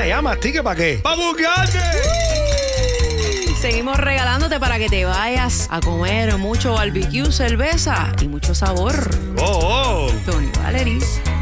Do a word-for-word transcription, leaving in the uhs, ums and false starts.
llamas, tique, ¿para qué? ¡Pa' buquearte! Seguimos regalándote para que te vayas a comer mucho barbecue, cerveza y mucho sabor. ¡Oh, oh! Tony Valery.